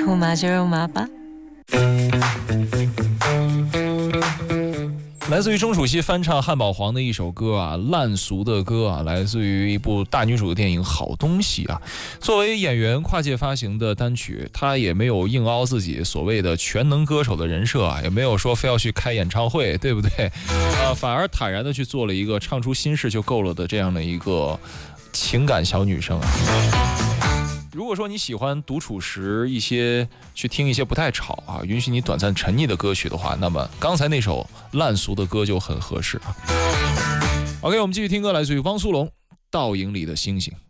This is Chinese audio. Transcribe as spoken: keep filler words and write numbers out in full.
出马就肉麻吧。 来自于钟楚曦翻唱汉堡黄的一首歌啊，烂俗的歌啊，来自于一部大女主的电影《好东西》啊。作为演员跨界发行的单曲，她也没有硬凹自己所谓的全能歌手的人设啊，也没有说非要去开演唱会，对不对？啊，反而坦然的去做了一个唱出心事就够了的这样的一个情感小女生啊。如果说你喜欢独处时一些去听一些不太吵啊，允许你短暂沉溺的歌曲的话，那么刚才那首烂俗的歌就很合适啊。OK， 我们继续听歌，来自于汪苏泷《倒影里的星星》。